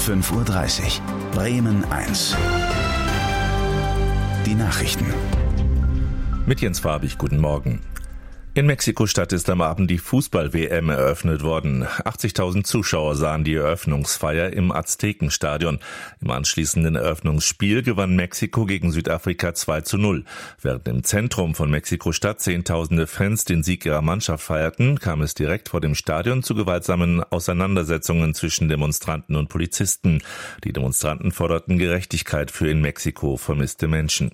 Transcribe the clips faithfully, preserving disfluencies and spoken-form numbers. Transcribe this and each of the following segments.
fünf Uhr dreißig. Bremen eins. Die Nachrichten. Mit Jens Farbig, guten Morgen. In Mexiko-Stadt ist am Abend die Fußball-W M eröffnet worden. achtzigtausend Zuschauer sahen die Eröffnungsfeier im Aztekenstadion. Im anschließenden Eröffnungsspiel gewann Mexiko gegen Südafrika zwei zu null. Während im Zentrum von Mexiko-Stadt zehntausende Fans den Sieg ihrer Mannschaft feierten, kam es direkt vor dem Stadion zu gewaltsamen Auseinandersetzungen zwischen Demonstranten und Polizisten. Die Demonstranten forderten Gerechtigkeit für in Mexiko vermisste Menschen.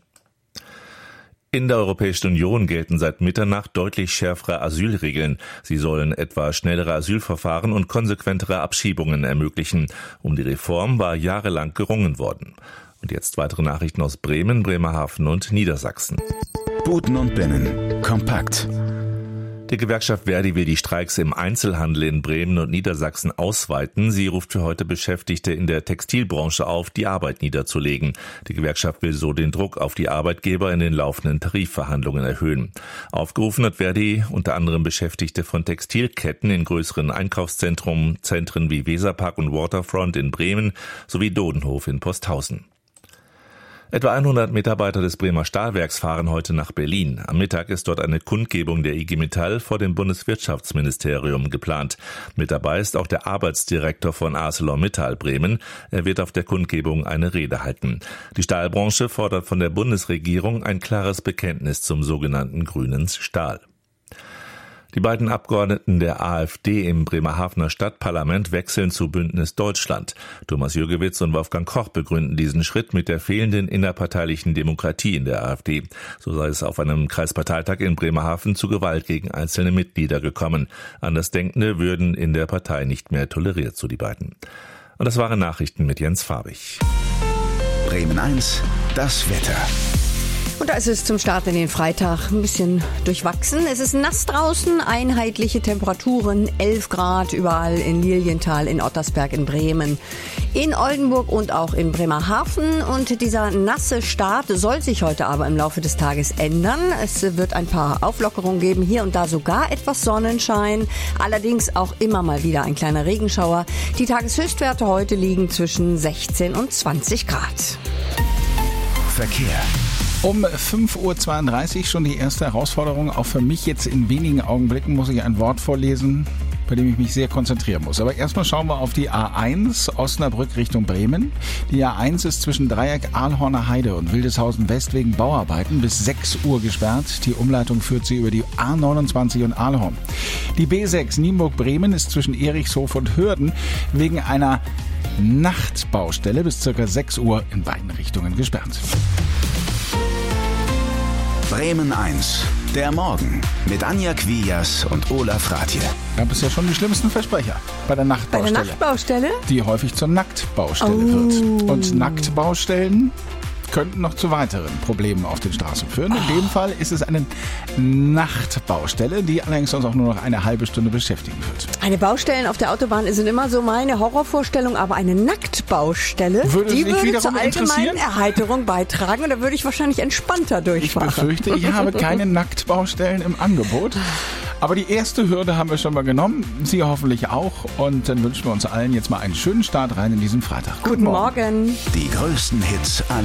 In der Europäischen Union gelten seit Mitternacht deutlich schärfere Asylregeln. Sie sollen etwa schnellere Asylverfahren und konsequentere Abschiebungen ermöglichen. Um die Reform war jahrelang gerungen worden. Und jetzt weitere Nachrichten aus Bremen, Bremerhaven und Niedersachsen. Buten und Binnen. Kompakt. Die Gewerkschaft Verdi will die Streiks im Einzelhandel in Bremen und Niedersachsen ausweiten. Sie ruft für heute Beschäftigte in der Textilbranche auf, die Arbeit niederzulegen. Die Gewerkschaft will so den Druck auf die Arbeitgeber in den laufenden Tarifverhandlungen erhöhen. Aufgerufen hat Verdi unter anderem Beschäftigte von Textilketten in größeren Einkaufszentren, Zentren wie Weserpark und Waterfront in Bremen sowie Dodenhof in Posthausen. Etwa hundert Mitarbeiter des Bremer Stahlwerks fahren heute nach Berlin. Am Mittag ist dort eine Kundgebung der I G Metall vor dem Bundeswirtschaftsministerium geplant. Mit dabei ist auch der Arbeitsdirektor von ArcelorMittal Bremen. Er wird auf der Kundgebung eine Rede halten. Die Stahlbranche fordert von der Bundesregierung ein klares Bekenntnis zum sogenannten grünen Stahl. Die beiden Abgeordneten der AfD im Bremerhavener Stadtparlament wechseln zu Bündnis Deutschland. Thomas Jürgewitz und Wolfgang Koch begründen diesen Schritt mit der fehlenden innerparteilichen Demokratie in der AfD. So sei es auf einem Kreisparteitag in Bremerhaven zu Gewalt gegen einzelne Mitglieder gekommen. Andersdenkende würden in der Partei nicht mehr toleriert, so die beiden. Und das waren Nachrichten mit Jens Farbig. Bremen eins, das Wetter. Und da ist es zum Start in den Freitag ein bisschen durchwachsen. Es ist nass draußen, einheitliche Temperaturen, elf Grad überall in Lilienthal, in Ottersberg, in Bremen, in Oldenburg und auch in Bremerhaven. Und dieser nasse Start soll sich heute aber im Laufe des Tages ändern. Es wird ein paar Auflockerungen geben, hier und da sogar etwas Sonnenschein. Allerdings auch immer mal wieder ein kleiner Regenschauer. Die Tageshöchstwerte heute liegen zwischen sechzehn und zwanzig Grad. Verkehr. Um fünf Uhr zweiunddreißig schon die erste Herausforderung. Auch für mich jetzt in wenigen Augenblicken muss ich ein Wort vorlesen, bei dem ich mich sehr konzentrieren muss. Aber erstmal schauen wir auf die A eins, Osnabrück Richtung Bremen. Die A eins ist zwischen Dreieck Ahlhorner Heide und Wildeshausen West wegen Bauarbeiten bis sechs Uhr gesperrt. Die Umleitung führt sie über die A neunundzwanzig und Ahlhorn. Die B sechs Nienburg-Bremen ist zwischen Erichshof und Hürden wegen einer Nachtbaustelle bis ca. sechs Uhr in beiden Richtungen gesperrt. Bremen eins, der Morgen mit Anja Quias und Olaf Rathje. Gab es ja schon die schlimmsten Versprecher bei der Nachtbaustelle. Bei der Nachtbaustelle? Die häufig zur Nacktbaustelle Oh. wird. Und Nacktbaustellen könnten noch zu weiteren Problemen auf den Straßen führen. In dem Fall ist es eine Nachtbaustelle, die allerdings uns auch nur noch eine halbe Stunde beschäftigen wird. Eine Baustellen auf der Autobahn sind immer so meine Horrorvorstellung, aber eine Nacktbaustelle, Würde die dich würde wiederum zur allgemeinen interessieren? Erheiterung beitragen und da würde ich wahrscheinlich entspannter Ich durchfahren. befürchte, ich habe keine Nacktbaustellen im Angebot. Aber die erste Hürde haben wir schon mal genommen. Sie hoffentlich auch. Und dann wünschen wir uns allen jetzt mal einen schönen Start rein in diesen Freitag. Guten Morgen. Die größten Hits aller